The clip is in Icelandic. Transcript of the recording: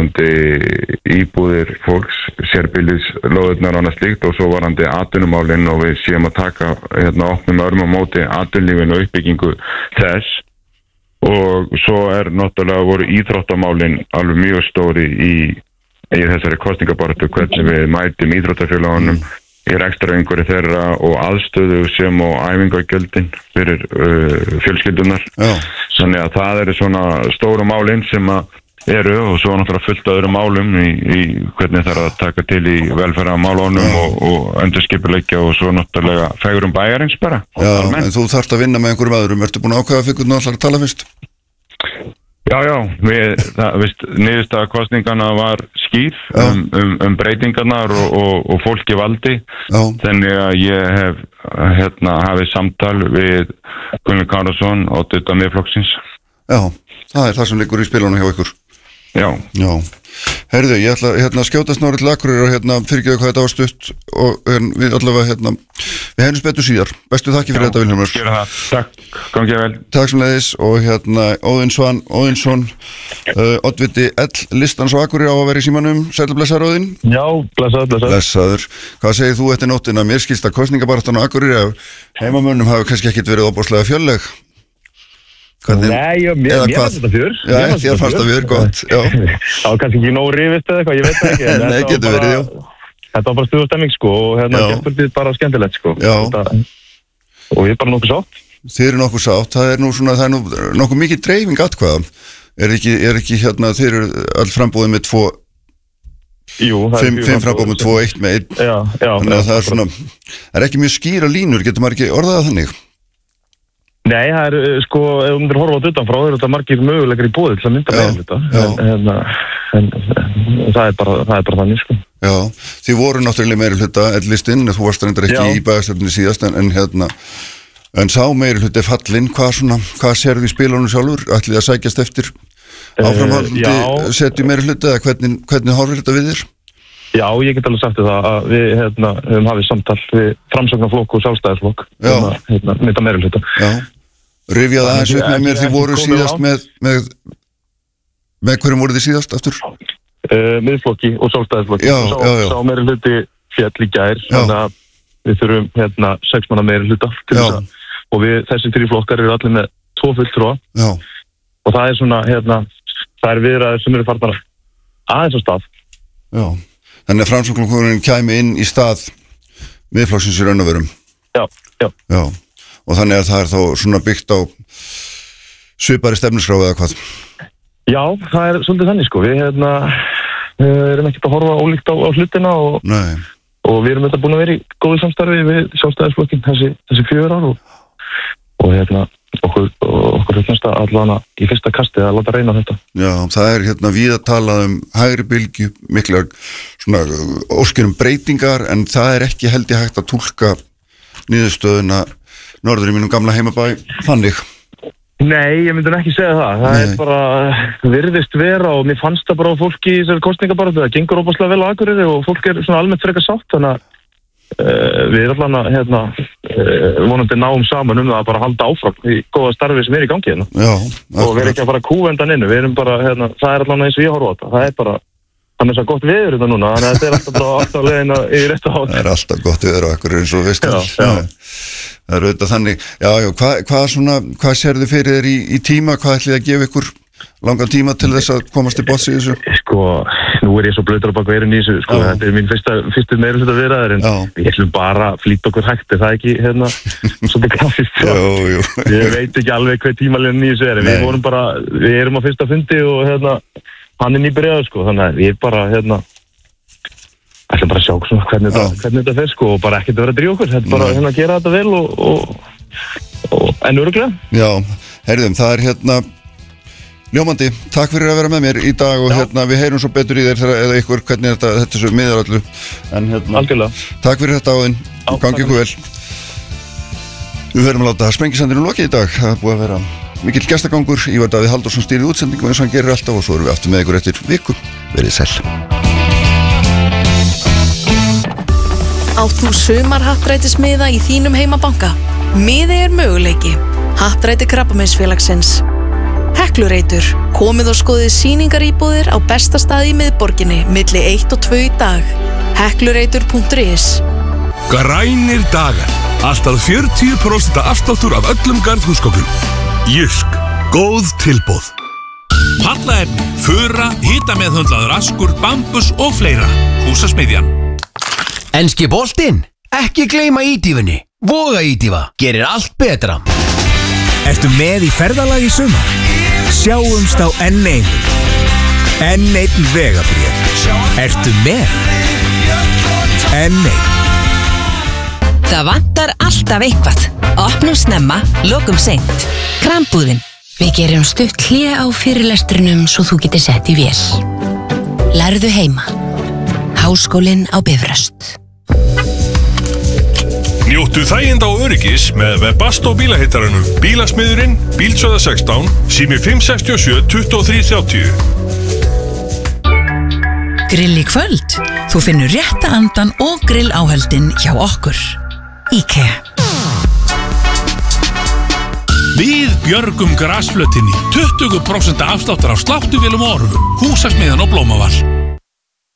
varandi íbúðir fólks, sérbýlis, lóðurnar og annað slíkt og svo varandi atvinnumálin og við séum að taka opnum örmum á móti atvinnulífinu og uppbyggingu þess og svo náttúrulega voru íþróttamálin alveg mjög stóri í þessari kosningabaráttu hvernig við mætum íþróttafélagunum í rekstrarumhverfi þeirra og aðstöðu sem og æfingagjöldin fyrir fjölskyldunar. Þannig að það eru svona stóru málin sem eru og svo náttúrulega fullt öðrum málum í hvernig það að taka til í velferðarmálunum og endurskipuleggja og svo náttúrulega fegrum bæjarins bara. Já, en þú þarft að vinna með einhverjum öðrum. Ertu búin að ákveða fyrir hvernig þú ætlar að tala fyrst? Já, niðurstaða kosningana var skýr breytingarnar og fólki valdi. Þannig að ég hef hafið samtal við Gunnar Kárason og Dutta Miðflokksins. Já, það er það sem liggur í spilunum hjá ykkur. Já. Heyrðu, ég ætla að skjóta snárið til Akureyrar og fyrirgeðu hvað þetta var stutt og við allavega við heyrjumst betur síðar. Bestu þakki fyrir þetta, Vilhjálmur. Gera það. Takk. Gangi vel. Takk sem leiðis og Óðinn Svan Óðinsson, oddviti listans á Akureyri á að vera í símanum. Sæll og blessaður, Óðinn. Já, blessaður. Blessaður. Hvað segir þú eftir nóttina? Mér skilst að kosningabaráttan á Akureyri af heimamönnum hafi kannski ekkit verið óbáslega fjölleg. Nei, mér fannst þetta fjör. Já, þér fannst það fjör, gott. Það var kannski ekki nógu rifist eða eitthvað, ég veit það ekki. Nei, getur verið, já. Þetta var bara stuðastemming, og gættvöldið bara skemmtilegt, Já. Og ég er bara nokkuð sátt. Þið eru nokkuð sátt, það er nokkuð mikið dreifing atkvæða. Er ekki þið eru all frambúðið með 2... Jú, það er 5 frambúðið með 2, 1 með 1. Já. Þannig að það er ekki mjög skýra línur, getur maður ekki orðað þannig? Nei, það er ef þú myndir horfa á utanfrá eru þetta margir möguleikar í boði til að mynda meirihluta en það er bara þannig Já, þið voru náttúrulega meirihluta listinn, þú varst reyndar ekki í bæjarstjórninni síðast en sá meirihluti fallinn, hvað sérðu í spilunum sjálfur? Ætlið að sækjast eftir áframhaldandi setju meirihluta eða hvernig horfir þetta við þér? Já, ég get alveg sagt það að við höfum hafið samtal við Framsóknarflokk og Sjálfstæðisflokk mynda meirihluta. Já, rifjaði aðeins upp með mér, þið voru síðast með hverjum voru þið síðast aftur? Miðflokki og Sjálfstæðisflokki. Sá meirihluti féll í gær, þannig að við þurfum 6 manna meirihluta og þessi 3 flokkar eru allir með 2 fulltrúa og það er svona, það er viðræður sem eru farnar aðeins á stað. Já. Þannig að Framsóknarflokkurinn kæmi inn í stað Miðflokksins í raun og verum. Já. Og þannig að það er þá svona byggt á svipari stefnuskrá eða hvað? Já, það er svolítið þannig við erum ekkert að horfa ólíkt á hlutina og við erum þetta búin að vera í góðu samstarfi við Sjálfstæðisflokkinn þessi 4 ár og okkur finnst að allavega í fyrsta kastið að láta reyna þetta. Já, það er víða talað hægri bylgju, miklar svona óskirum breytingar en það er ekki held ég hægt að túlka niðurstöðuna norður í mínum gamla heimabæ þannig. Nei, ég myndi ekki segja það. Það er bara virðist vera og mér fannst það bara á fólki í þessari kosningabaráttu. Það gengur óbáslega vel á Akureyri og fólk er svona almennt frekar sátt þannig að við erum allan vonandi náum saman það að bara halda áfram í góða starfi sem er í gangi og við erum ekki að fara að kúvendan inn við erum bara, það er allan eins og ég horfa á þetta það er bara, það er svo gott viður þetta núna þannig að þetta er alltaf leiðin í rétta átt. Það er alltaf gott viður á ekkur eins og veist það er auðvitað þannig. Hvað sérðu fyrir þér í tíma, hvað ætlið að gefa ykkur langan tíma til þess að komast í botns í þessu? Nú er ég svo blautur á bak veirin í þessu, þetta er mín fyrstu meirihluta viðræður en við ætlum bara að flýta okkur hægt, er það ekki svolítið klassist? Jú. Ég veit ekki alveg hver tímalínan í þessu er, við erum á fyrsta fundi og hann er nýbyrjaður þannig að við bara ætlum bara að sjá hvernig þetta fer og bara ekkert að vera að drífa okkur, þetta bara að gera þetta vel en örugglega. Já, heyrðum, það er ljómandi, takk fyrir að vera með mér í dag og við heyrum svo betur í þér eða ykkur hvernig þetta svo miðar allu en algjörlega. Takk fyrir þetta Óðinn, gangi ykkur vel. Við verðum að láta Sprengisandinum lokið í dag, það er búið að vera mikill gestagangur, Ívar Davíð Halldórsson stýrði útsendingum eins og hann gerir alltaf og svo erum við aftur með ykkur eftir viku, verið sæl. Átt þú sumarhappdrættismiða í þínum heimabanka? Miði er möguleiki. Happdrætti Krabbameinsfélagsins. Heklureitur. Komið og skoðið sýningaríbúðir á besta staði í miðborginni milli 1 og 2 í dag. Heklureitur.is. Grænir dagar. Alltaf 40% afsláttur af öllum garðhúsgögnum. Jysk. Góð tilboð. Pallaefni, fura, hitameðhöndlaður askur, bambus og fleira. Húsasmiðjan. Enski boltinn. Ekki gleyma ídífunni. Voga ídífa. Gerir allt betra. Ertu með í ferðalagi í sumar? Sjáumst á N1. N1 vegabréf. Ertu með? N1. Það vantar alltaf eitthvað. Opnum snemma, lokum seint. Krambúðin. Við gerum stutt hlé á fyrirlestrinum svo þú getur sett í vél. Lærðu heima. Háskólinn á Bifröst. Njóttu þæginda og öryggis með Webasto bílahittaranum. Bílasmiðurinn, Bílsöða 16, sími 567 2330. Grill í kvöld. Þú finnur rétta andan og grill áhöldin hjá okkur. IKEA. Við björgum grasflötinni. 20% afsláttar á sláttuvélum og orfu. Húsasmiðjan og Blómavall.